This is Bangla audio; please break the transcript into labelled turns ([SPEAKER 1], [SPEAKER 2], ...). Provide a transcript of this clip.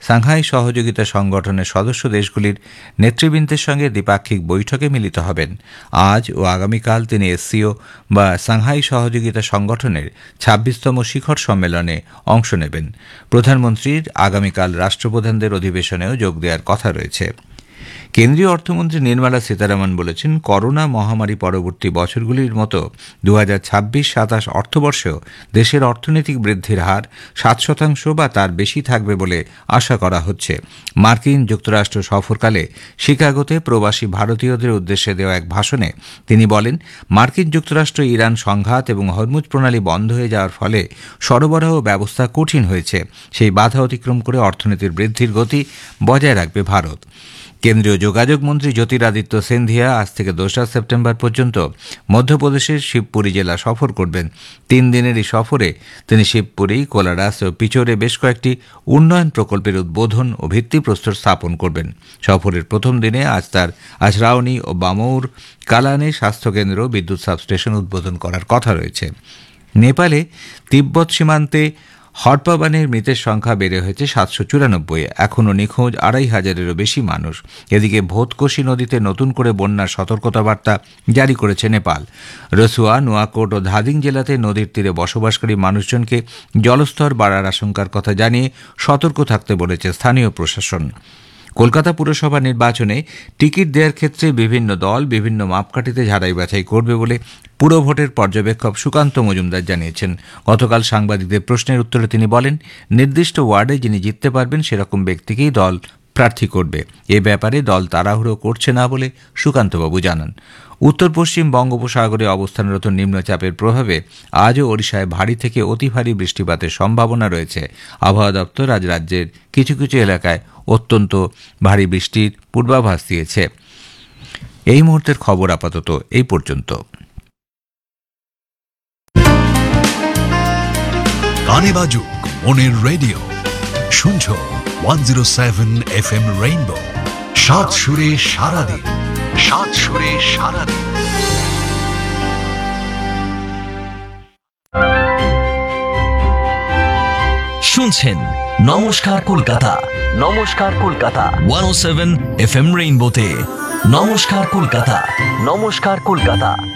[SPEAKER 1] সাংহাই সহযোগিতা সংগঠনের সদস্য দেশগুলির নেতৃবৃন্দের সঙ্গে দ্বিপাক্ষিক বৈঠকে মিলিত হবেন। আজ ও আগামীকাল তিনি এসসিও বা সাংহাই সহযোগিতা সংগঠনের ২৬তম শিখর সম্মেলনে অংশ নেবেন। প্রধানমন্ত্রীর আগামীকাল রাষ্ট্রপ্রধানদের অধিবেশনেও যোগ দেওয়ার কথা রয়েছে। কেন্দ্রীয় অর্থমন্ত্রী নির্মলা সীতারামন বলেছেন, করোনা মহামারী পরবর্তী বছরগুলির মতো ২০২৬-২৭ অর্থবর্ষেও দেশের অর্থনৈতিক বৃদ্ধির হার ৭% বা তার বেশি থাকবে বলে আশা করা হচ্ছে। মার্কিন যুক্তরাষ্ট্র সফরকালে শিকাগোতে প্রবাসী ভারতীয়দের উদ্দেশ্যে দেওয়া এক ভাষণে তিনি বলেন, মার্কিন যুক্তরাষ্ট্র ইরান সংঘাত এবং হরমুজ প্রণালী বন্ধ হয়ে যাওয়ার ফলে সরবরাহ ব্যবস্থা কঠিন হয়েছে। সেই বাধা অতিক্রম করে অর্থনীতির বৃদ্ধির গতি বজায় রাখবে ভারত। কেন্দ্রীয় যোগাযোগ মন্ত্রী জ্যোতিরাদিত্য সিন্ধিয়া আজ থেকে ২রা সেপ্টেম্বর পর্যন্ত মধ্যপ্রদেশের শিবপুরী জেলা সফর করবেন। ৩ দিনের এই সফরে তিনি শিবপুরী, কোলারাস ও পিচোরে বেশ কয়েকটি উন্নয়ন প্রকল্পের উদ্বোধন ও ভিত্তিপ্রস্তর স্থাপন করবেন। সফরের প্রথম দিনে আজ তার আজরাওনি ও বামৌর কালানে স্বাস্থ্যকেন্দ্র, বিদ্যুৎ সাবস্টেশন উদ্বোধন করার কথা রয়েছে। নেপালে তিব্বত সীমান্তে হরপাবানের মৃতের সংখ্যা বেড়ে হয়েছে ৭৯৪। এখনও নিখোঁজ ২৫০০-এরও বেশি মানুষ। এদিকে ভোতকোশি নদীতে নতুন করে বন্যার সতর্কতাবার্তা জারি করেছে নেপাল। রসুয়া, নোয়াকোট ও ধাদিং জেলাতে নদীর তীরে বসবাসকারী মানুষজনকে জলস্তর বাড়ার আশঙ্কার কথা জানিয়ে সতর্ক থাকতে বলেছে স্থানীয় প্রশাসন। কলকাতা পুরসভা নির্বাচনে টিকিট দেওয়ার ক্ষেত্রে বিভিন্ন দল বিভিন্ন মাপকাঠিতে ঝাড়াই বাছাই করবে বলে পুরভোটের পর্যবেক্ষক সুকান্ত মজুমদার জানিয়েছেন। গতকাল সাংবাদিকদের প্রশ্নের উত্তরে তিনি বলেন, নির্দিষ্ট ওয়ার্ডে যিনি জিততে পারবেন সেরকম ব্যক্তিকেই দল প্রার্থী করবে। এ ব্যাপারে দল তাড়াহুড়ো করছে না বলে সুকান্তবাবু জানান। উত্তর পশ্চিম বঙ্গোপসাগরে অবস্থানরত নিম্নচাপের প্রভাবে আজও ওড়িশায় ভারী থেকে অতি ভারী বৃষ্টিপাতের সম্ভাবনা রয়েছে। আবহাওয়া দপ্তর আজ রাজ্যের কিছু কিছু এলাকায় অত্যন্ত ভারী বৃষ্টির পূর্বাভাস দিয়েছে। এই মুহূর্তের খবর আপাতত এই পর্যন্ত।
[SPEAKER 2] গানে বাজুক মনের রেডিও, শুনছ 107 FM রেইনবো। ৭ সুরে সারাদিন, ৭ সুরে সারাদিন।
[SPEAKER 3] শুনছেন নমস্কার কলকাতা, নমস্কার কলকাতা 107 FM রেইনবোতে। নমস্কার কলকাতা, নমস্কার কলকাতা।